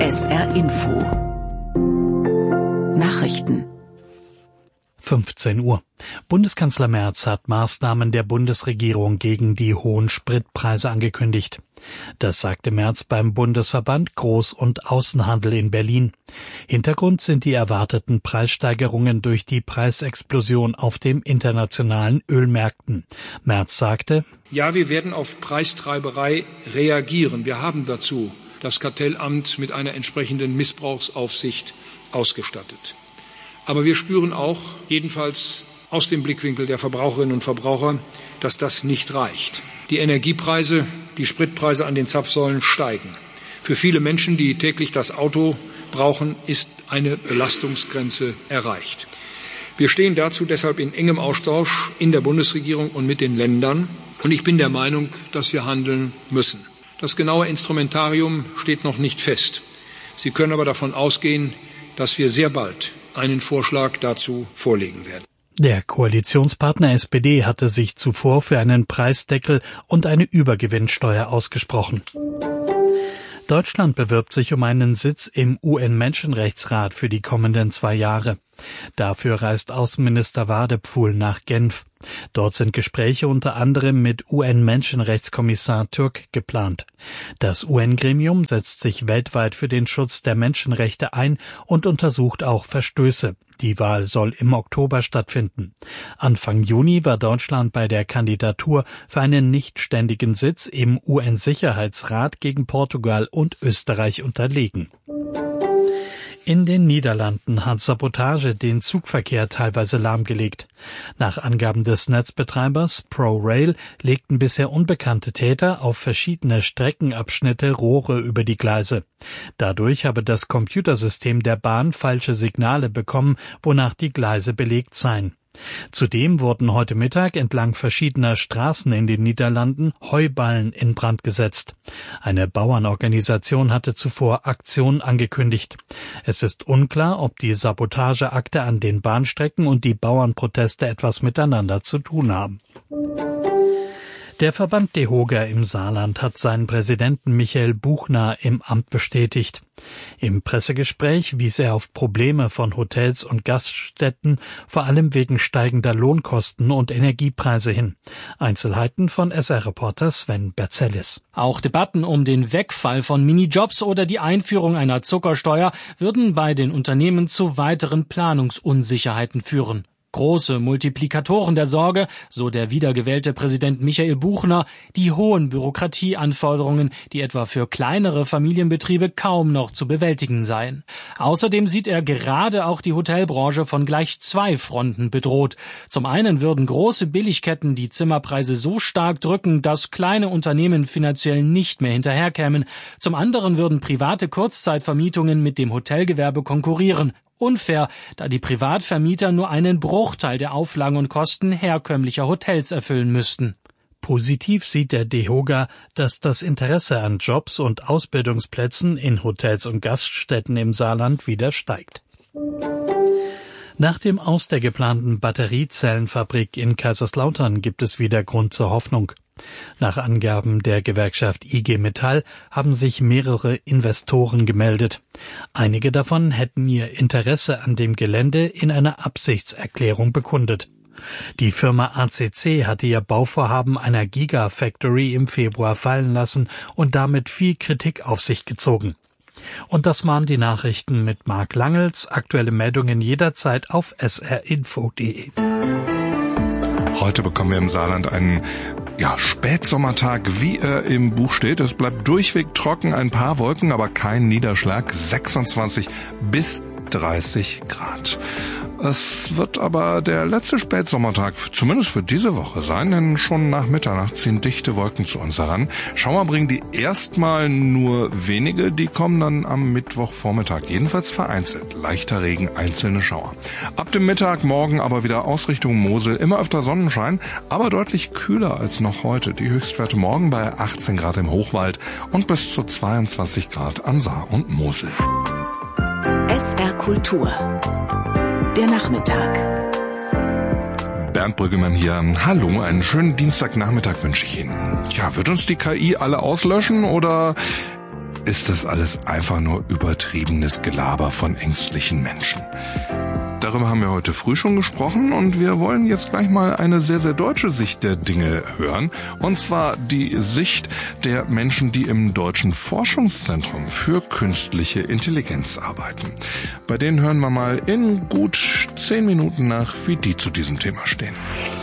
SR Info Nachrichten 15 Uhr. Bundeskanzler Merz hat Maßnahmen der Bundesregierung gegen die hohen Spritpreise angekündigt. Das sagte Merz beim Bundesverband Groß- und Außenhandel in Berlin. Hintergrund sind die erwarteten Preissteigerungen durch die Preisexplosion auf den internationalen Ölmärkten. Merz sagte: Ja, wir werden auf Preistreiberei reagieren. Wir haben dazu das Kartellamt mit einer entsprechenden Missbrauchsaufsicht ausgestattet. Aber wir spüren auch, jedenfalls aus dem Blickwinkel der Verbraucherinnen und Verbraucher, dass das nicht reicht. Die Energiepreise, die Spritpreise an den Zapfsäulen steigen. Für viele Menschen, die täglich das Auto brauchen, ist eine Belastungsgrenze erreicht. Wir stehen dazu deshalb in engem Austausch in der Bundesregierung und mit den Ländern. Und ich bin der Meinung, dass wir handeln müssen. Das genaue Instrumentarium steht noch nicht fest. Sie können aber davon ausgehen, dass wir sehr bald einen Vorschlag dazu vorlegen werden. Der Koalitionspartner SPD hatte sich zuvor für einen Preisdeckel und eine Übergewinnsteuer ausgesprochen. Deutschland bewirbt sich um einen Sitz im UN-Menschenrechtsrat für die kommenden 2 Jahre. Dafür reist Außenminister Wadepfuhl nach Genf. Dort sind Gespräche unter anderem mit UN-Menschenrechtskommissar Türk geplant. Das UN-Gremium setzt sich weltweit für den Schutz der Menschenrechte ein und untersucht auch Verstöße. Die Wahl soll im Oktober stattfinden. Anfang Juni war Deutschland bei der Kandidatur für einen nichtständigen Sitz im UN-Sicherheitsrat gegen Portugal und Österreich unterlegen. In den Niederlanden hat Sabotage den Zugverkehr teilweise lahmgelegt. Nach Angaben des Netzbetreibers ProRail legten bisher unbekannte Täter auf verschiedene Streckenabschnitte Rohre über die Gleise. Dadurch habe das Computersystem der Bahn falsche Signale bekommen, wonach die Gleise belegt seien. Zudem wurden heute Mittag entlang verschiedener Straßen in den Niederlanden Heuballen in Brand gesetzt. Eine Bauernorganisation hatte zuvor Aktionen angekündigt. Es ist unklar, ob die Sabotageakte an den Bahnstrecken und die Bauernproteste etwas miteinander zu tun haben. Der Verband DEHOGA im Saarland hat seinen Präsidenten Michael Buchner im Amt bestätigt. Im Pressegespräch wies er auf Probleme von Hotels und Gaststätten, vor allem wegen steigender Lohnkosten und Energiepreise hin. Einzelheiten von SR-Reporter Sven Berzellis. Auch Debatten um den Wegfall von Minijobs oder die Einführung einer Zuckersteuer würden bei den Unternehmen zu weiteren Planungsunsicherheiten führen. Große Multiplikatoren der Sorge, so der wiedergewählte Präsident Michael Buchner, die hohen Bürokratieanforderungen, die etwa für kleinere Familienbetriebe kaum noch zu bewältigen seien. Außerdem sieht er gerade auch die Hotelbranche von gleich 2 Fronten bedroht. Zum einen würden große Billigketten die Zimmerpreise so stark drücken, dass kleine Unternehmen finanziell nicht mehr hinterherkämen. Zum anderen würden private Kurzzeitvermietungen mit dem Hotelgewerbe konkurrieren. Unfair, da die Privatvermieter nur einen Bruchteil der Auflagen und Kosten herkömmlicher Hotels erfüllen müssten. Positiv sieht der DEHOGA, dass das Interesse an Jobs und Ausbildungsplätzen in Hotels und Gaststätten im Saarland wieder steigt. Nach dem Aus der geplanten Batteriezellenfabrik in Kaiserslautern gibt es wieder Grund zur Hoffnung. Nach Angaben der Gewerkschaft IG Metall haben sich mehrere Investoren gemeldet. Einige davon hätten ihr Interesse an dem Gelände in einer Absichtserklärung bekundet. Die Firma ACC hatte ihr Bauvorhaben einer Gigafactory im Februar fallen lassen und damit viel Kritik auf sich gezogen. Und das waren die Nachrichten mit Marc Langels. Aktuelle Meldungen jederzeit auf srinfo.de. Heute bekommen wir im Saarland einen Spätsommertag, wie er im Buch steht. Es bleibt durchweg trocken, ein paar Wolken, aber kein Niederschlag. 26 bis 30 Grad. Es wird aber der letzte Spätsommertag, zumindest für diese Woche sein, denn schon nach Mitternacht ziehen dichte Wolken zu uns heran. Schauer bringen die erstmal nur wenige, die kommen dann am Mittwochvormittag. Jedenfalls vereinzelt. Leichter Regen, einzelne Schauer. Ab dem Mittag morgen aber wieder Ausrichtung Mosel. Immer öfter Sonnenschein, aber deutlich kühler als noch heute. Die Höchstwerte morgen bei 18 Grad im Hochwald und bis zu 22 Grad an Saar und Mosel. SR Kultur. Der Nachmittag. Bernd Brüggemann hier. Hallo, einen schönen Dienstagnachmittag wünsche ich Ihnen. Ja, wird uns die KI alle auslöschen oder ist das alles einfach nur übertriebenes Gelaber von ängstlichen Menschen. Darüber haben wir heute früh schon gesprochen und wir wollen jetzt gleich mal eine sehr, sehr deutsche Sicht der Dinge hören. Und zwar die Sicht der Menschen, die im Deutschen Forschungszentrum für künstliche Intelligenz arbeiten. Bei denen hören wir mal in gut 10 Minuten nach, wie die zu diesem Thema stehen.